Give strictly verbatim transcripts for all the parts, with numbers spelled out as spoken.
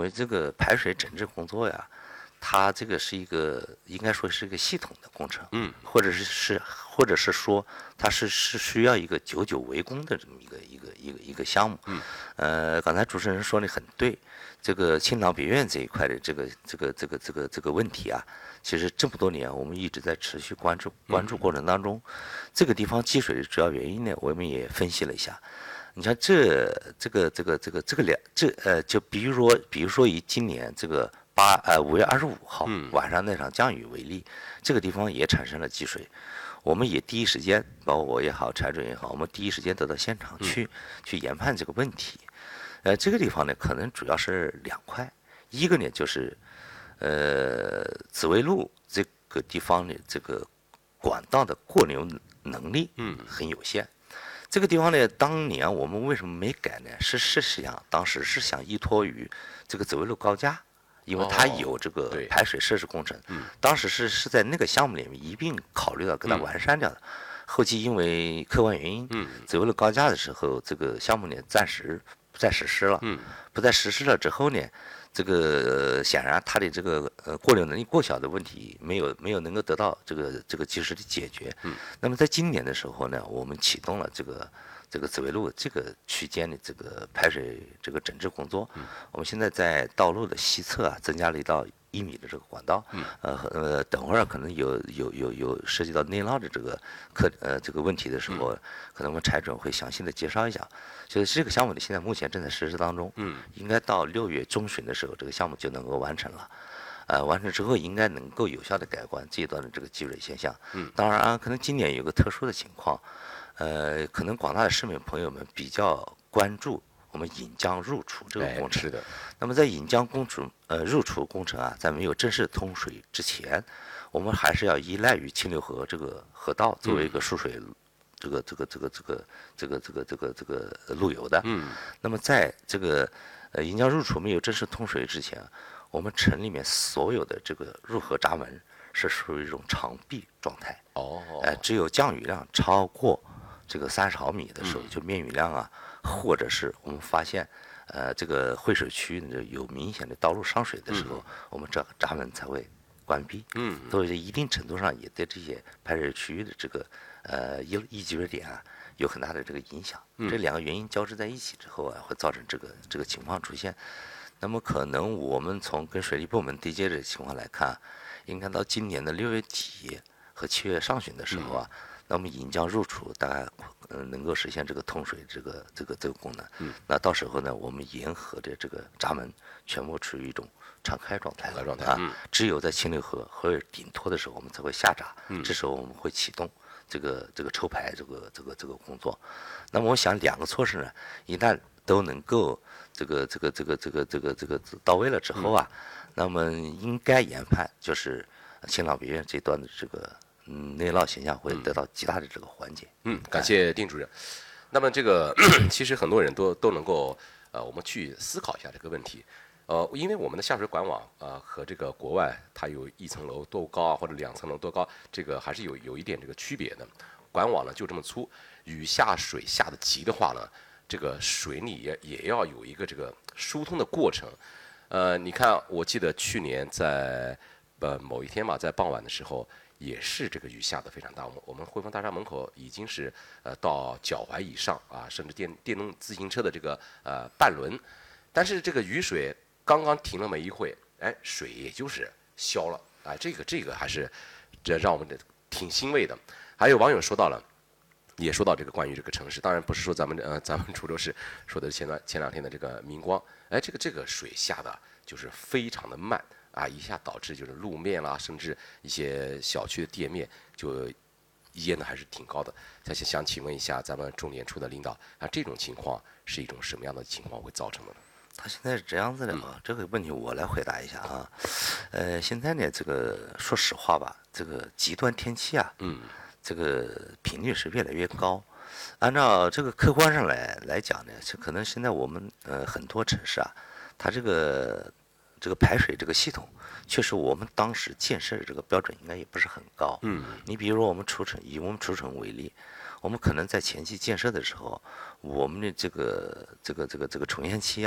为这个排水整治工作呀，它这个是一个应该说是一个系统的工程， 嗯， 或者是是或者是说它是是需要一个久久为功的这么一个一个一个一个项目。 嗯， 呃，刚才主持人说的很对，这个青岛别院这一块的这个这个这个这个这个问题啊，其实这么多年我们一直在持续关注关注过程当中，这个地方积水的主要原因呢，我们也分析了一下。你看这这个这个这个这个两这呃，就比如说比如说以今年这个八呃五月二十五号晚上那场降雨为例，这个地方也产生了积水，我们也第一时间，包括我也好，柴主任也好，我们第一时间得到现场去去研判这个问题。呃，这个地方呢，可能主要是两块，一个呢就是呃紫薇路这个地方的这个管道的过流能力嗯很有限。这个地方呢，当年我们为什么没改呢？是是实际上当时是想依托于这个紫薇路高架，因为它有这个对排水设施工程， 嗯当时是是在那个项目里面一并考虑到给它完善掉的。后期因为客观原因， 嗯紫薇路高架的时候，这个项目呢暂时不再实施了。 嗯不再实施了之后呢，这个呃显然它的这个呃过流能力过小的问题没有没有能够得到这个这个及时的解决。 嗯那么在今年的时候呢，我们启动了这个这个紫薇路这个区间的这个排水这个整治工作。我们现在在道路的西侧啊，增加了一道一米的这个管道。呃呃，等会儿可能有有有有涉及到内涝的这个课呃这个问题的时候，可能我们柴准会详细的介绍一下。就是这个项目呢，现在目前正在实施当中。 嗯应该到六月中旬的时候，这个项目就能够完成了。呃，完成之后应该能够有效的改观这一段的这个积水现象。 嗯， 当然啊，可能今年有个特殊的情况，呃，可能广大的市民朋友们比较关注我们引江入储这个哎工程。 是的， 那么在引江工程呃入储工程啊，在没有正式通水之前，我们还是要依赖于清流河这个河道作为一个输水。这个这个这个这个这个这个这个这个路由的。 嗯那么在这个呃引江入储没有正式通水之前，我们城里面所有的这个入河闸门是属于一种长闭状态。 哦呃，只有降雨量超过这个三十毫米的时候，就面雨量啊，或者是我们发现呃这个汇水区有明显的道路上水的时候，我们这闸门才会关闭。 嗯所以一定程度上也对这些排水区域的这个呃一一级水点啊有很大的这个影响。这两个原因交织在一起之后啊，会造成这个这个情况出现。那么可能我们从跟水利部门对接的情况来看，应该到今年的六月底和七月上旬的时候啊，那么引江入储大概呃能够实现这个通水这个这个这个功能。 嗯， 那到时候呢，我们沿河的这个闸门全部处于一种敞开状态了。 敞开状态啊， 嗯只有在清流河河水顶托的时候，我们才会下闸。 嗯这时候我们会启动这个这个抽排这个这个这个工作。那么我想两个措施呢，一旦都能够这个这个这个这个这个这个到位了之后啊，那么应该研判就是青岛别院这段的这个嗯内涝现象会得到极大的这个缓解。 嗯，感谢丁主任。那么这个其实很多人都都能够呃，我们去思考一下这个问题。呃，因为我们的下水管网啊、呃、和这个国外它有一层楼多高啊，或者两层楼多高，这个还是有有一点这个区别的。管网呢就这么粗，雨下水下的急的话呢，这个水里也也要有一个这个疏通的过程。呃，你看，我记得去年在呃某一天吧，在傍晚的时候，也是这个雨下得非常大。我们我们汇丰大厦门口已经是呃到脚踝以上啊，甚至电电动自行车的这个呃半轮。但是这个雨水刚刚停了没一会，哎，水也就是消了啊，这个这个还是这让我们挺欣慰的。还有网友说到了。也说到这个关于这个城市，当然不是说咱们呃咱们滁州市说的前段前两天的这个明光，哎，这个这个水下的就是非常的慢啊，一下导致就是路面啦，甚至一些小区的店面就淹的还是挺高的。想想请问一下咱们重点处的领导啊，这种情况是一种什么样的情况会造成的呢？ 他现在是这样子的啊，这个问题我来回答一下啊。呃，现在呢，这个说实话吧，这个极端天气啊， 嗯。 这个频率是越来越高。按照这个客观上来来讲呢，是可能现在我们呃很多城市啊，它这个这个排水这个系统，确实我们当时建设的这个标准应该也不是很高。 嗯。 你比如说我们滁城，以我们滁城为例，我们可能在前期建设的时候，我们的这个这个这个这个重烟期啊，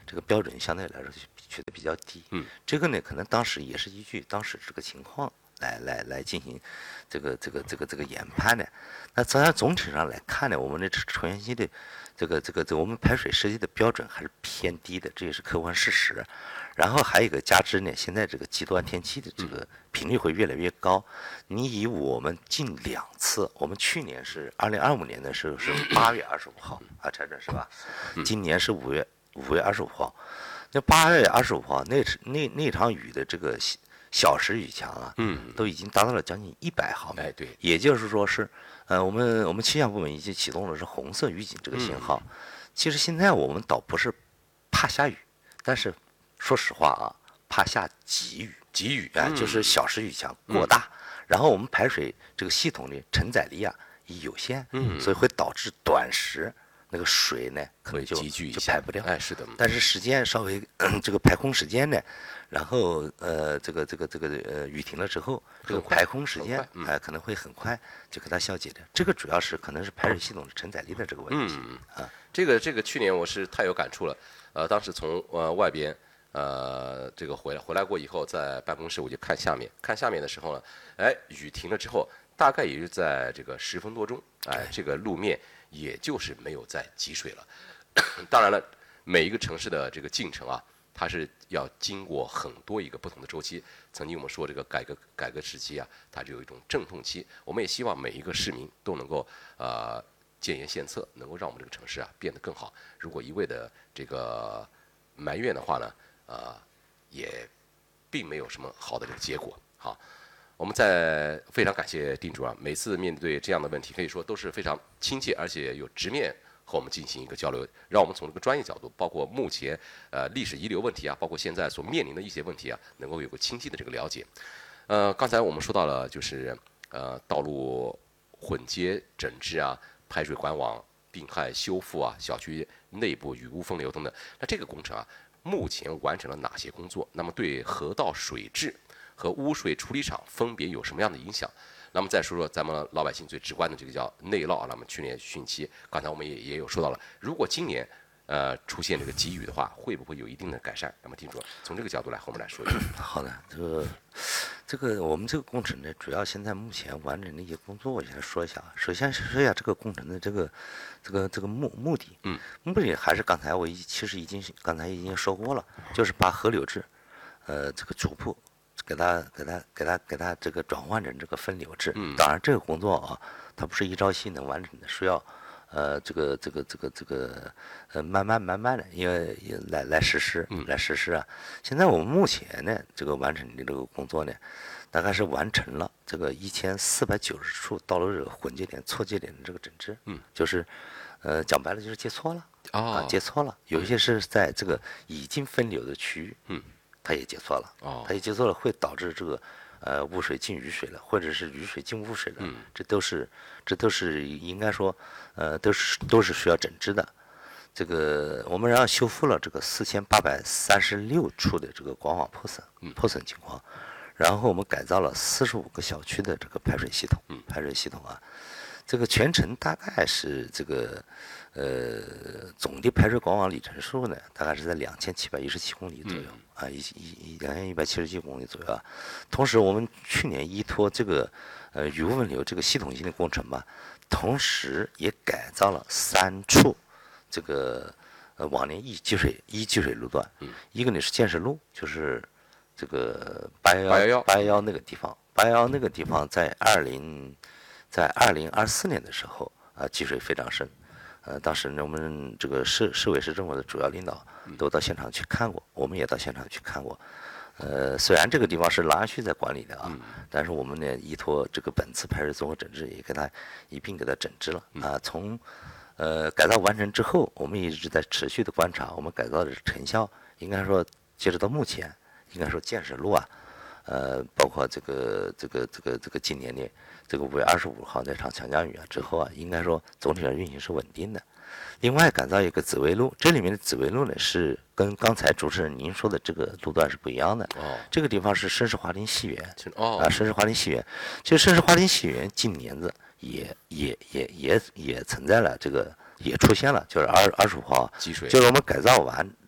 这个标准相对来说取得比较低。 嗯， 这个呢，可能当时也是依据当时这个情况来来来进行这个这个这个这个研判的。那咱总体上来看呢，我们的抽烟机的这个这个这个我们排水设计的标准还是偏低的，这也是客观事实。然后还有一个加之呢，现在这个极端天气的这个频率会越来越高。你以我们近两次，我们去年是二零二五年的时候是八月二十五号啊，柴准是吧？今年是五月五月二十五号。那八月二十五号那那那场雨的这个小时雨强啊， 嗯， 都已经达到了将近一百毫米。 哎，对， 也就是说是，呃，我们我们气象部门已经启动的是红色预警这个信号。其实现在我们倒不是怕下雨，但是说实话啊，怕下急雨， 急雨啊，就是小时雨强过大，然后我们排水这个系统的承载力啊也有限， 嗯， 所以会导致短时那个水呢可能就急剧就排不掉。 哎，是的。 但是时间稍微这个排空时间呢，然后呃这个这个这个呃雨停了之后，这个排空时间哎可能会很快就给它消解掉。这个主要是可能是排水系统的承载力的这个问题啊。 这个这个去年我是太有感触了，呃，当时从呃外边。呃，这个回来回来过以后，在办公室我就看下面，看下面的时候呢，哎，雨停了之后，大概也就在这个十分多钟，哎，这个路面也就是没有再积水了。当然了，每一个城市的这个进程啊，它是要经过很多一个不同的周期。曾经我们说这个改革改革时期啊，它就有一种阵痛期。我们也希望每一个市民都能够呃建言献策，能够让我们这个城市啊变得更好。如果一味的这个埋怨的话呢？呃，也并没有什么好的这个结果。好，我们再非常感谢丁主任，每次面对这样的问题，可以说都是非常亲切，而且有直面和我们进行一个交流，让我们从这个专业角度，包括目前呃历史遗留问题啊，包括现在所面临的一些问题啊，能够有个清晰的这个了解。呃，刚才我们说到了，就是呃道路混接整治啊，排水管网病害修复啊，小区内部雨污分流等等，那这个工程啊。目前完成了哪些工作？那么对河道水质和污水处理厂分别有什么样的影响？那么再说说咱们老百姓最直观的这个叫内涝。那么去年汛期，刚才我们也也有说到了，如果今年呃出现这个急雨的话，会不会有一定的改善？那么丁主任从这个角度来和我们来说一下。 好的，这个这个我们这个工程呢，主要现在目前完成的一些工作，我先说一下啊。首先说一下这个工程的这个这个这个目目的， 嗯， 目的还是刚才我已其实已经刚才已经说过了，就是把河流质，呃，这个逐步给它给它给它给它这个转换成这个分流质。 嗯， 当然这个工作啊，它不是一朝夕能完成的，需要。呃，这个这个这个这个呃，慢慢慢慢的，因为来来实施，来实施啊。现在我们目前呢，这个完成的这个工作呢，大概是完成了这个一千四百九十处道路这个混接点、错接点的这个整治。 嗯， 就是呃，讲白了就是接错了啊， 啊，接错了。有一些是在这个已经分流的区域， 嗯， 它也接错了， 哦， 它也接错了，会导致这个。呃，污水进雨水了，或者是雨水进污水了， 嗯， 这都是，这都是应该说，呃，都是都是需要整治的。这个我们然后修复了这个四千八百三十六处的这个管网破损，破损情况，然后我们改造了四十五个小区的这个排水系统，排水系统啊，这个全程大概是这个，呃，总的排水管网里程数呢，大概是在两千七百一十七公里左右。 嗯啊，一一两千一百七十七公里左右啊。同时，我们去年依托这个呃雨污分流这个系统性的工程吧，同时也改造了三处这个呃往年一积水一积水路段。 嗯。 一个呢是建设路，就是这个八幺八幺幺八幺幺那个地方，八幺幺那个地方在二零在二零二四年的时候啊积水非常深。呃，当时呢，我们这个市市委市政府的主要领导都到现场去看过，我们也到现场去看过。呃，虽然这个地方是狼安区在管理的啊，但是我们呢依托这个本次排水综合整治，也给它一并给它整治了啊。从呃改造完成之后，我们一直在持续的观察我们改造的成效。应该说，截止到目前，应该说建设路啊，呃，包括这个这个这个这个今年的。这个五月二十五号那场强降雨啊之后啊，应该说总体上运行是稳定的。另外改造一个紫薇路，这里面的紫薇路呢是跟刚才主持人您说的这个路段是不一样的。 哦， 这个地方是绅士华庭戏园。 哦， 啊，绅士华庭戏园，其实绅士华庭戏园近年子也也也也也存在了这个。也出现了，就是二二十五号积水， 就是我们改造完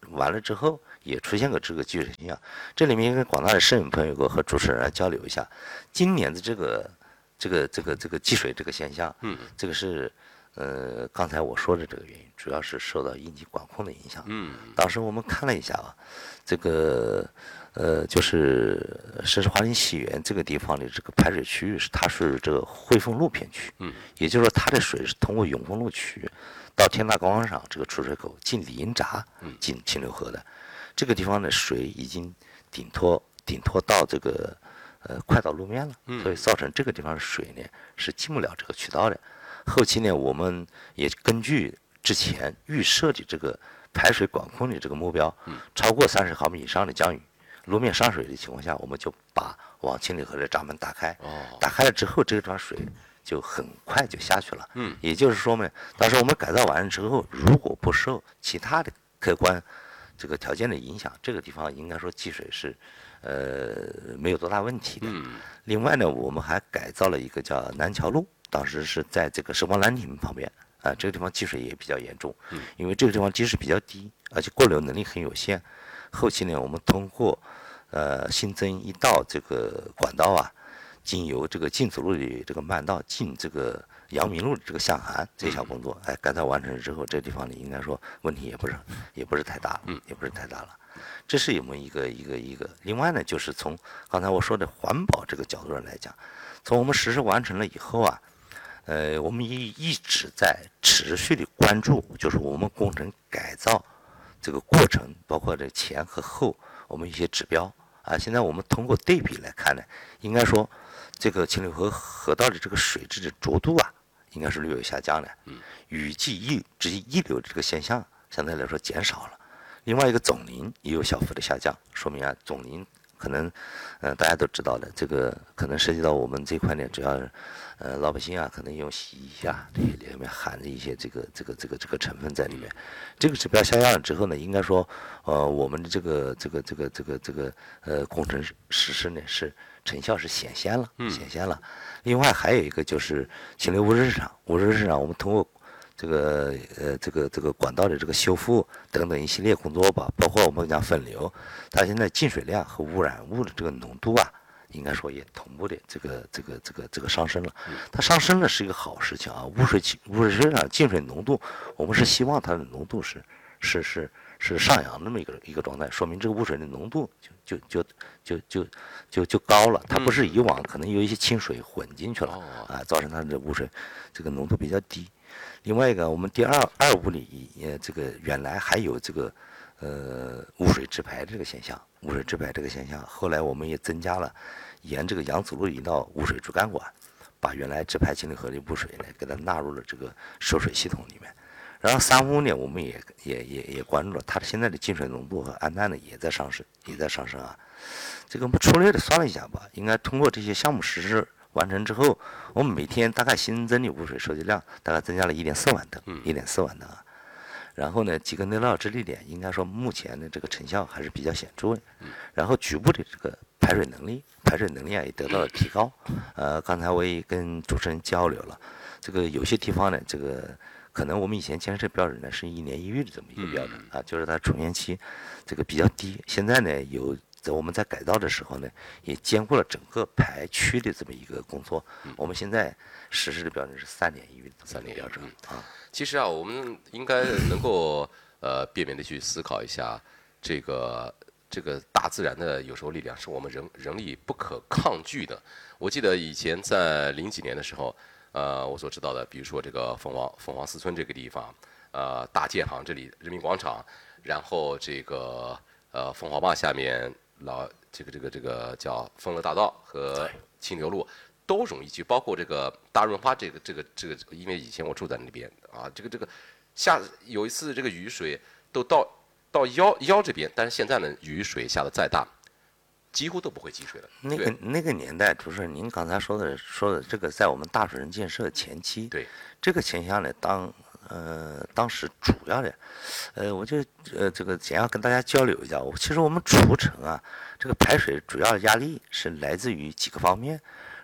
完了之后，也出现个这个积水现象。这里面跟广大的市民朋友和主持人来交流一下，今年的这个这个这个这个积水这个现象， 嗯， 这个是呃刚才我说的这个原因，主要是受到应急管控的影响。 嗯， 当时我们看了一下啊，这个呃就是深市花林戏园这个地方的这个排水区域是它是这个汇丰路片区， 嗯， 也就是说它的水是通过永丰路区到天大广场这个出水口进李荫闸进清流河的。这个地方的水已经顶托顶托到这个呃快到路面了，所以造成这个地方的水呢是进不了这个渠道的。后期呢，我们也根据之前预设的这个排水管控的这个目标，超过三十毫米以上的降雨，路面上水的情况下，我们就把往清理河的闸门打开。打开了之后，这段水就很快就下去了。 嗯， 也就是说呢，当时我们改造完了之后，如果不受其他的客观这个条件的影响，这个地方应该说积水是，呃，没有多大问题的。 嗯， 另外呢，我们还改造了一个叫南桥路，当时是在这个时光兰亭旁边啊，这个地方积水也比较严重，因为这个地方积水比较低，而且过流能力很有限。后期呢，我们通过呃新增一道这个管道啊，经由这个进子路的这个慢道进这个阳明路的这个向涵这项工作，哎，改造完成之后，这地方呢应该说问题也不是也不是太大了，也不是太大了。这是我们一个一个一个。另外呢，就是从刚才我说的环保这个角度上来讲，从我们实施完成了以后啊，呃，我们一一直在持续的关注，就是我们工程改造这个过程，包括这前和后我们一些指标啊。现在我们通过对比来看呢，应该说这个清流河河道的这个水质的浊度啊，应该是略有下降的。雨季溢直接溢流的这个现象相对来说减少了。另外一个总磷也有小幅的下降，说明啊总磷可能，呃大家都知道的，这个可能涉及到我们这块呢，主要是呃老百姓啊可能用洗衣液啊这些里面含着一些这个这个这个这个成分在里面。这个指标下降了之后呢，应该说呃我们的这个这个这个这个这个呃工程实施呢是成效是显现了，显现了。另外还有一个就是清流污水市场，污水市场我们通过这个呃这个这个管道的这个修复等等一系列工作吧，包括我们讲分流，它现在进水量和污染物的这个浓度啊，应该说也同步的这个这个这个这个上升了。它上升了是一个好事情啊，污水污水市场进水浓度，我们是希望它的浓度是是是是上扬那么一个一个状态，说明这个污水的浓度就就就就就就就高了，它不是以往可能有一些清水混进去了啊，造成它的污水这个浓度比较低。另外一个，我们第二二五里呃，这个原来还有这个呃污水直排这个现象，污水直排这个现象，后来我们也增加了沿这个杨子路一道污水主干管，把原来直排清流河的污水呢，给它纳入了这个收水系统里面。然后三屋呢，我们也也也也关注了它的现在的进水浓度和氨氮呢也在上升，也在上升啊。这个我们粗略的算了一下吧，应该通过这些项目实施完成之后，我们每天大概新增的污水收集量大概增加了一点四万吨，一点四万吨啊。然后呢，几个内涝治理点，应该说目前的这个成效还是比较显著的。然后局部的这个排水能力，排水能力啊也得到了提高。呃，刚才我也跟主持人交流了，这个有些地方呢，这个可能我们以前建设标准呢是一年一遇的这么一个标准啊，就是它充电期这个比较低。现在呢有。我们在改造的时候呢，也兼顾了整个排区的这么一个工作。我们现在实施的标准是三年一遇的三年标准啊。 其实啊，我们应该能够呃便面的去思考一下，这个这个大自然的有时候力量是我们人人力不可抗拒的。我记得以前在零几年的时候，呃，我所知道的，比如说这个凤凰凤凰寺村这个地方，呃，大建行这里人民广场，然后这个呃凤凰坝下面。老这个这个这个叫丰乐大道和清流路都容易去，包括这个大润发这个这个这个，因为以前我住在那边啊，这个这个下有一次这个雨水都到到腰腰这边，但是现在呢雨水下的再大，几乎都不会积水了。 那个那个年代，主持人您刚才说的说的这个，在我们大水人建设前期， 对这个现象呢，当呃，当时主要的，呃，我就呃这个简要跟大家交流一下。其实我们储城啊，这个排水主要压力是来自于几个方面。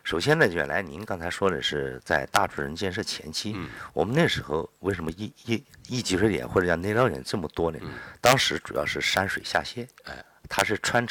首先呢，原来您刚才说的是在大竹人建设前期， 嗯我们那时候为什么一一一集水点或者叫内涝点这么多呢？当时主要是山水下泄， 哎， 它是穿